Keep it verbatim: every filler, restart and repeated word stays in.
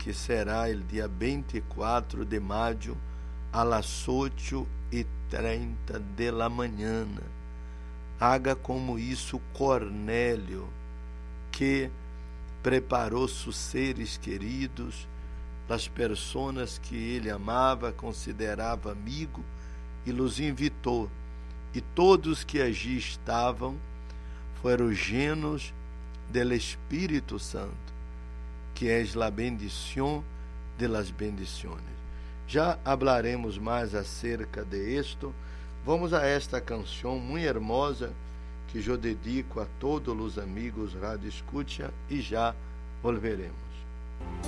que será o dia vinte e quatro de maio, a las ocho e trinta de la manhã. Haga como isso Cornélio, que preparou seus seres queridos, as pessoas que ele amava, considerava amigo, e los invitou. E todos que allí estavam foram llenos del Espírito Santo, que é la bendición de las bendiciones. Já hablaremos mais acerca de esto. Vamos a esta canção muito hermosa que eu dedico a todos os amigos Radio Escucha e já volveremos.